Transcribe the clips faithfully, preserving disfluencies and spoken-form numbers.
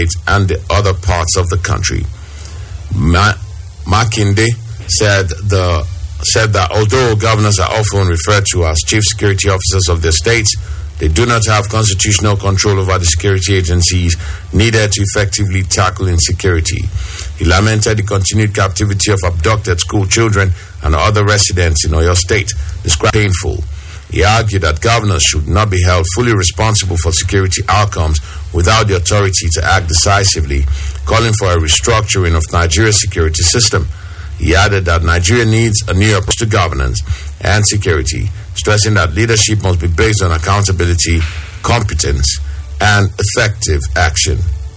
State and the other parts of the country. Ma- Makinde said the said that although governors are often referred to as chief security officers of their states, they do not have constitutional control over the security agencies needed to effectively tackle insecurity. He lamented the continued captivity of abducted school children and other residents in Oyo State, described as painful. He argued that governors should not be held fully responsible for security outcomes without the authority to act decisively, calling for a restructuring of Nigeria's security system. He added that Nigeria needs a new approach to governance and security, stressing that leadership must be based on accountability, competence, and effective action.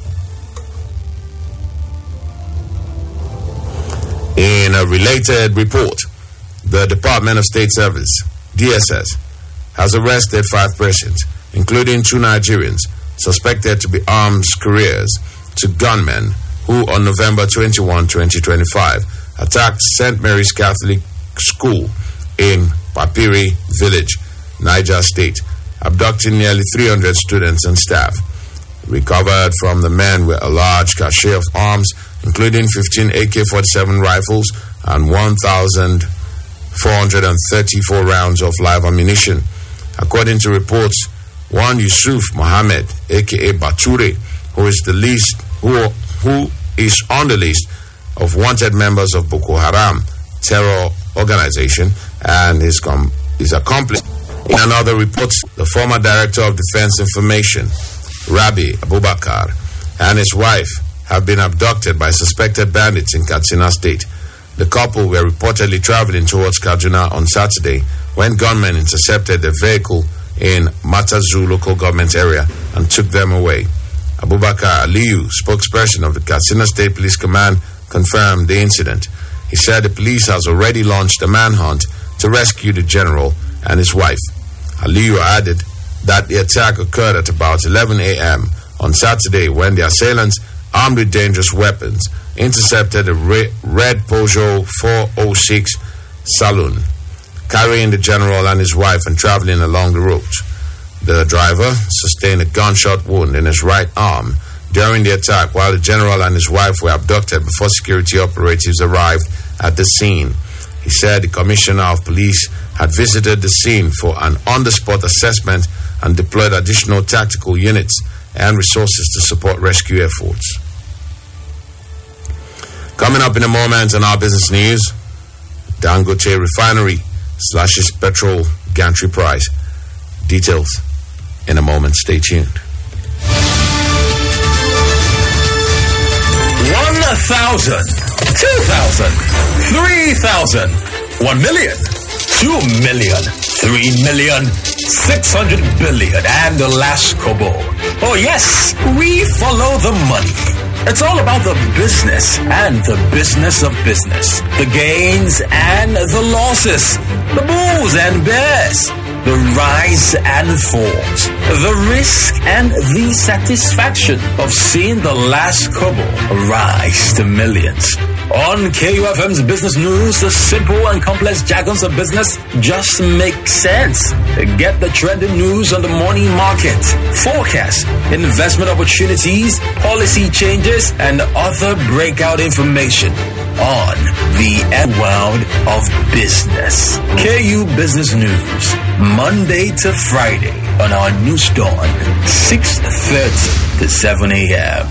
In a related report, the Department of State Service, D S S, has arrested five persons, including two Nigerians, suspected to be arms couriers to gunmen who on November twenty-first, twenty twenty-five attacked Saint Mary's Catholic School in Papiri Village, Niger State, abducting nearly three hundred students and staff. Recovered from the men were a large cache of arms, including fifteen A K forty-seven rifles and one thousand four hundred thirty-four rounds of live ammunition. According to reports, one Yusuf Mohammed, aka Bature, who is the least who who is on the list of wanted members of Boko Haram terror organization, and his com- his accomplice. In another report, the former director of Defense Information, Rabi Abubakar, and his wife have been abducted by suspected bandits in Katsina State. The couple were reportedly traveling towards Kaduna on Saturday when gunmen intercepted their vehicle in Matazu local government area and took them away. Abubakar Aliyu, spokesperson of the Katsina State Police Command, confirmed the incident. He said the police has already launched a manhunt to rescue the general and his wife. Aliyu added that the attack occurred at about eleven a.m. on Saturday when the assailants, armed with dangerous weapons, intercepted a re- red Peugeot four oh six saloon, carrying the general and his wife and traveling along the road. The driver sustained a gunshot wound in his right arm during the attack, while the general and his wife were abducted before security operatives arrived at the scene. He said the commissioner of police had visited the scene for an on-the-spot assessment and deployed additional tactical units and resources to support rescue efforts. Coming up in a moment on our business news, Dangote Refinery slashes petrol gantry price. Details in a moment. Stay tuned. One thousand, two thousand, three thousand, one million, two million, three million, six hundred billion, and the last kobo. Oh yes, we follow the money. It's all about the business and the business of business. The gains and the losses. The bulls and bears. The rise and falls. The risk and the satisfaction of seeing the last kobo rise to millions. On K U F M's Business News, the simple and complex jargons of business just make sense. Get the trending news on the morning market, forecast, investment opportunities, policy changes, and other breakout information on the world of business. K U Business News, Monday to Friday on our news dawn, six thirty to seven a.m.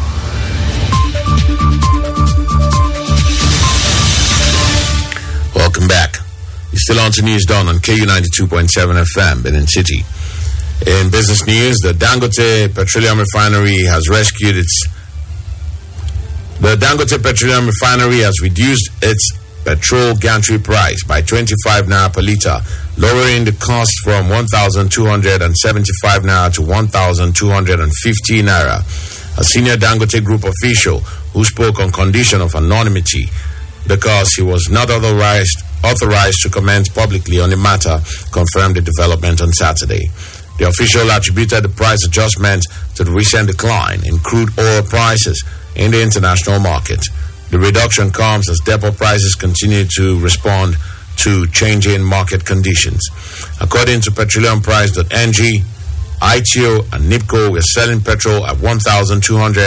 Welcome back. You're still on to News Dawn on K U ninety-two point seven F M, Benin City. In business news, the Dangote Petroleum Refinery has rescued its... The Dangote Petroleum Refinery has reduced its petrol gantry price by twenty-five naira per litre, lowering the cost from one thousand two hundred seventy-five naira to one thousand two hundred fifty naira. A senior Dangote Group official who spoke on condition of anonymity because he was not authorized, authorized to comment publicly on the matter, confirmed the development on Saturday. The official attributed the price adjustment to the recent decline in crude oil prices in the international market. The reduction comes as depot prices continue to respond to changing market conditions. According to petroleum price dot n g, I T O and NIPCO were selling petrol at one thousand two hundred